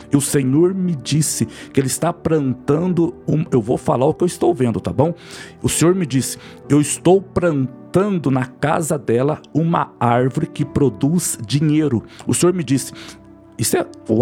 E o Senhor me disse que Ele está plantando, eu vou falar o que eu estou vendo, tá bom? O Senhor me disse, eu estou plantando na casa dela uma árvore que produz dinheiro. O Senhor me disse, isso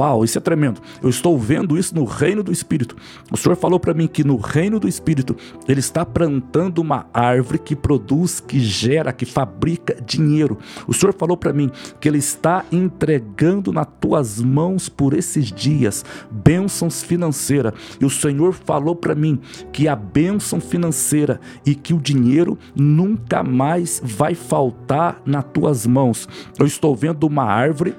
é tremendo. Eu estou vendo isso no reino do Espírito. O Senhor falou para mim que no reino do Espírito Ele está plantando uma árvore que produz, que gera, que fabrica dinheiro. O Senhor falou para mim que Ele está entregando nas tuas mãos por esses dias bênçãos financeiras. E o Senhor falou para mim que a bênção financeira e que o dinheiro nunca mais vai faltar nas tuas mãos. Eu estou vendo uma árvore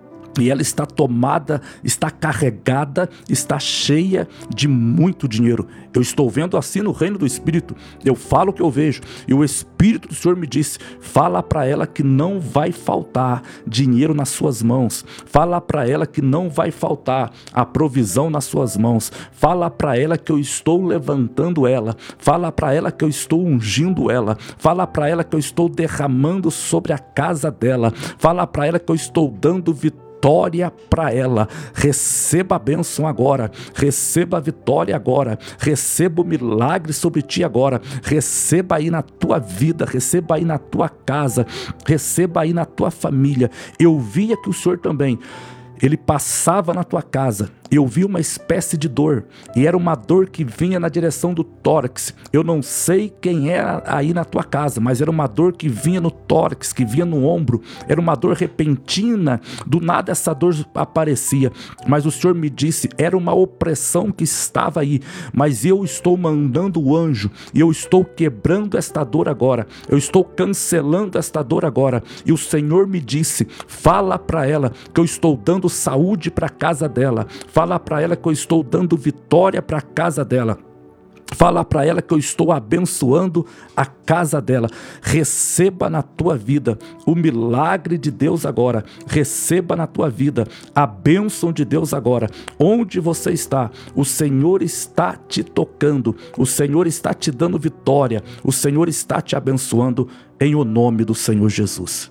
e ela está tomada, está carregada, está cheia de muito dinheiro. Eu estou vendo assim no reino do Espírito. Eu falo o que eu vejo. E o Espírito do Senhor me disse, fala para ela que não vai faltar dinheiro nas suas mãos. Fala para ela que não vai faltar a provisão nas suas mãos. Fala para ela que eu estou levantando ela. Fala para ela que eu estou ungindo ela. Fala para ela que eu estou derramando sobre a casa dela. Fala para ela que eu estou dando vitória para ela. Receba a bênção agora, receba a vitória agora, receba o milagre sobre ti agora, receba aí na tua vida, receba aí na tua casa, receba aí na tua família. Eu via que o Senhor também, Ele passava na tua casa, eu vi uma espécie de dor, e era uma dor que vinha na direção do tórax. Eu não sei quem era aí na tua casa, mas era uma dor que vinha no tórax, que vinha no ombro, era uma dor repentina, do nada essa dor aparecia, mas o Senhor me disse, era uma opressão que estava aí, mas eu estou mandando o anjo, e eu estou quebrando esta dor agora, eu estou cancelando esta dor agora, e o Senhor me disse, fala para ela que eu estou dando saúde para a casa dela, fala para ela que eu estou dando vitória para a casa dela. Fala para ela que eu estou abençoando a casa dela. Receba na tua vida o milagre de Deus agora. Receba na tua vida a bênção de Deus agora. Onde você está, o Senhor está te tocando. O Senhor está te dando vitória. O Senhor está te abençoando em o nome do Senhor Jesus.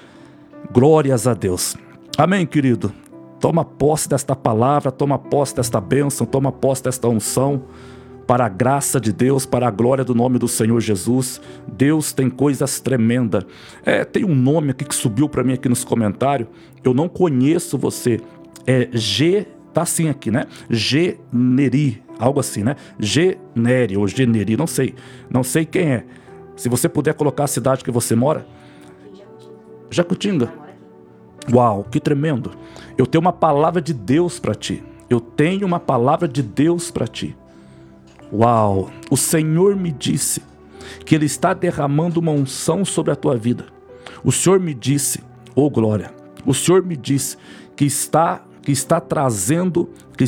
Glórias a Deus. Amém, querido? Toma posse desta palavra, toma posse desta bênção, toma posse desta unção, para a graça de Deus, para a glória do nome do Senhor Jesus. Deus tem coisas tremendas. Tem um nome aqui que subiu para mim aqui nos comentários, eu não conheço você, tá assim aqui, né? Generi, algo assim, né? Generi ou Generi, não sei quem é. Se você puder colocar a cidade que você mora. Jacutinga. Uau, que tremendo. Eu tenho uma palavra de Deus para ti. Eu tenho uma palavra de Deus para ti. Uau, o Senhor me disse que Ele está derramando uma unção sobre a tua vida. O Senhor me disse, oh glória, o Senhor me disse que está trazendo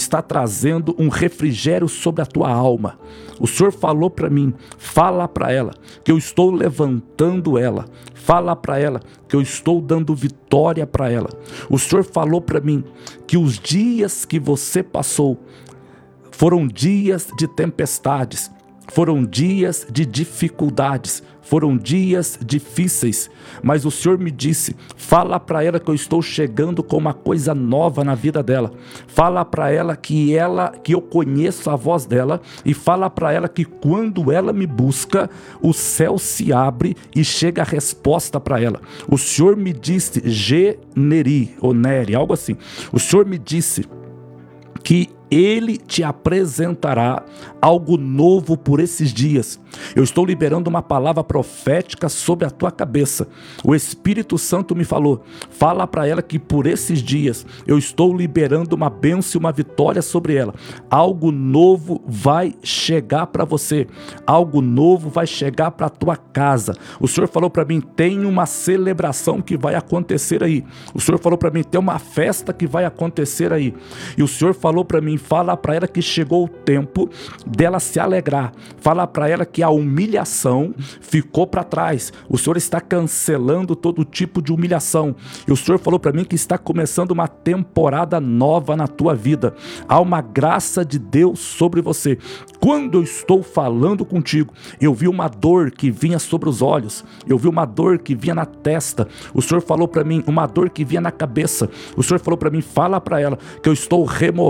um refrigério sobre a tua alma. O Senhor falou para mim, fala para ela que eu estou levantando ela. Fala para ela que eu estou dando vitória para ela. O Senhor falou para mim que os dias que você passou foram dias de tempestades, foram dias de dificuldades, foram dias difíceis, mas o Senhor me disse, fala para ela que eu estou chegando com uma coisa nova na vida dela. Fala para ela que eu conheço a voz dela, e fala para ela que quando ela me busca, o céu se abre e chega a resposta para ela. O Senhor me disse, Generi, ou Neri, algo assim. O Senhor me disse que Ele te apresentará algo novo por esses dias. Eu estou liberando uma palavra profética sobre a tua cabeça. O Espírito Santo me falou, fala para ela que por esses dias eu estou liberando uma bênção e uma vitória sobre ela. Algo novo vai chegar para você. Algo novo vai chegar para a tua casa. O Senhor falou para mim, tem uma celebração que vai acontecer aí. O Senhor falou para mim, tem uma festa que vai acontecer aí. E o Senhor falou para mim, fala para ela que chegou o tempo dela se alegrar. Fala para ela que a humilhação ficou para trás. O Senhor está cancelando todo tipo de humilhação. E o Senhor falou para mim que está começando uma temporada nova na tua vida. Há uma graça de Deus sobre você. Quando eu estou falando contigo, eu vi uma dor que vinha sobre os olhos. Eu vi uma dor que vinha na testa. O Senhor falou para mim, uma dor que vinha na cabeça. O Senhor falou para mim, fala para ela que eu estou removendo